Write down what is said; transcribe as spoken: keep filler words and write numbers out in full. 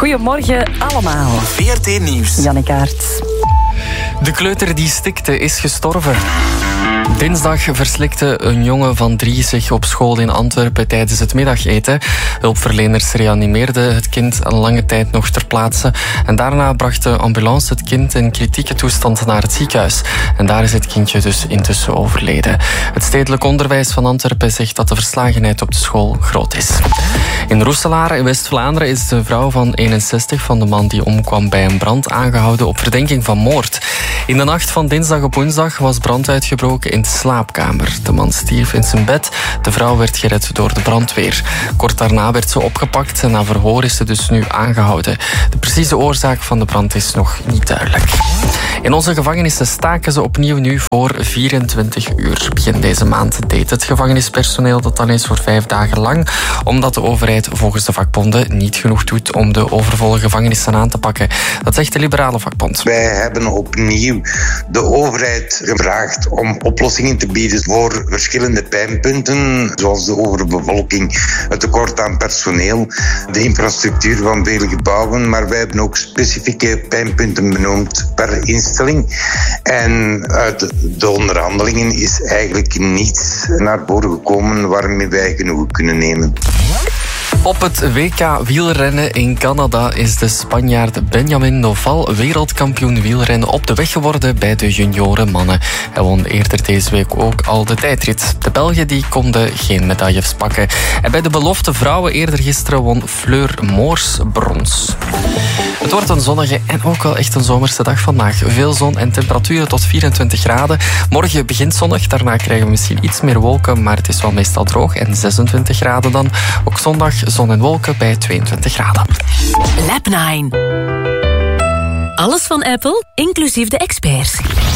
Goedemorgen allemaal. V R T Nieuws. Janneke Aerts. De kleuter die stikte is gestorven. Dinsdag verslikte een jongen van drie zich op school in Antwerpen tijdens het middageten. Hulpverleners reanimeerden het kind een lange tijd nog ter plaatse. En daarna bracht de ambulance het kind in kritieke toestand naar het ziekenhuis. En daar is het kindje dus intussen overleden. Het stedelijk onderwijs van Antwerpen zegt dat de verslagenheid op de school groot is. In Roeselaar in West-Vlaanderen is de vrouw van eenenzestig van de man die omkwam bij een brand aangehouden op verdenking van moord. In de nacht van dinsdag op woensdag was brand uitgebroken in de slaapkamer. De man stierf in zijn bed. De vrouw werd gered door de brandweer. Kort daarna werd ze opgepakt en na verhoor is ze dus nu aangehouden. De precieze oorzaak van de brand is nog niet duidelijk. In onze gevangenissen staken ze opnieuw nu voor vierentwintig uur. Begin deze maand deed het gevangenispersoneel dat dan eens voor vijf dagen lang, omdat de overheid volgens de vakbonden niet genoeg doet om de overvolle gevangenissen aan te pakken. Dat zegt de Liberale Vakbond. Wij hebben opnieuw de overheid gevraagd om oplossingen te bieden voor verschillende pijnpunten, zoals de overbevolking, het tekort aan personeel, de infrastructuur van vele gebouwen, maar wij hebben ook specifieke pijnpunten benoemd per instelling. En uit de onderhandelingen is eigenlijk niets naar voren gekomen waarmee wij genoegen kunnen nemen. Op het W K wielrennen in Canada is de Spanjaard Benjamin Noval wereldkampioen wielrennen op de weg geworden bij de junioren mannen. Hij won eerder deze week ook al de tijdrit. De Belgen die konden geen medailles pakken. En bij de belofte vrouwen eerder gisteren won Fleur Moors brons. Het wordt een zonnige en ook wel echt een zomerse dag vandaag. Veel zon en temperaturen tot vierentwintig graden. Morgen begint zonnig, daarna krijgen we misschien iets meer wolken, maar het is wel meestal droog en zesentwintig graden dan. Ook zondag zon en wolken bij tweeëntwintig graden. Lab nine. Alles van Apple, inclusief de experts.